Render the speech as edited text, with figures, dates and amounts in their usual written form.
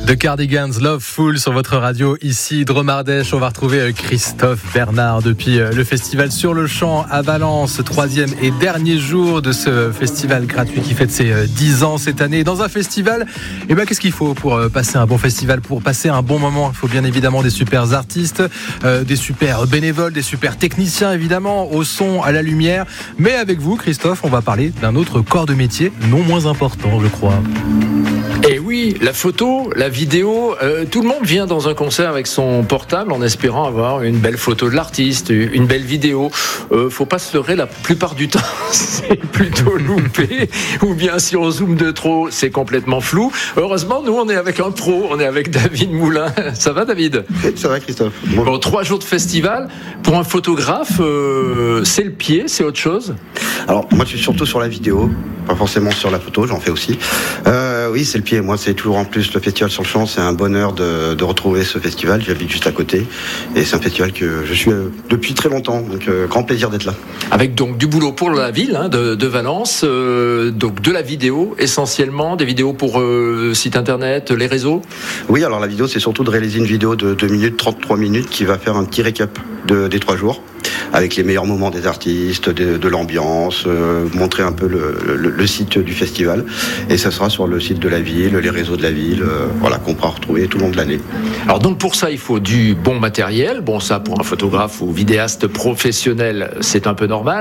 The Cardigans, Loveful sur votre radio ici, Dromardèche. On va retrouver Christophe Bernard depuis le festival Sur le Champ à Valence, 3e et dernier jour de ce festival gratuit qui fête ses 10 ans cette année. Dans un festival, qu'est-ce qu'il faut pour passer un bon festival, pour passer un bon moment? Il faut bien évidemment des super artistes, des super bénévoles, des super techniciens évidemment, au son, à la lumière. Mais avec vous, Christophe, on va parler d'un autre corps de métier, non moins important, je crois. Et oui, la photo, la vidéo, tout le monde vient dans un concert avec son portable en espérant avoir une belle photo de l'artiste, une belle vidéo. Faut pas se leurrer, la plupart du temps, c'est plutôt loupé. Ou bien si on zoome de trop, c'est complètement flou. Heureusement, nous, on est avec un pro, on est avec David Moulin. Ça va, David? Ça va, Christophe. Bon, 3 jours de festival. Pour un photographe, c'est le pied, c'est autre chose? Alors, moi, je suis surtout sur la vidéo, pas forcément sur la photo, j'en fais aussi. Oui, c'est le pied. Moi, c'est toujours en plus le festival Sur le Champ. C'est un bonheur de retrouver ce festival. J'habite juste à côté. Et c'est un festival que je suis depuis très longtemps. Donc, grand plaisir d'être là. Avec donc du boulot pour la ville de Valence. Donc de la vidéo essentiellement. Des vidéos pour site internet, les réseaux. Oui, alors la vidéo, c'est surtout de réaliser une vidéo de 2 minutes, 33 minutes qui va faire un petit récap des 3 jours. Avec les meilleurs moments des artistes, de l'ambiance, montrer un peu le site du festival. Et ça sera sur le site de la ville, les réseaux de la ville, qu'on pourra retrouver tout le long de l'année. Alors donc pour ça, il faut du bon matériel. Bon, ça pour un photographe ou vidéaste professionnel, c'est un peu normal.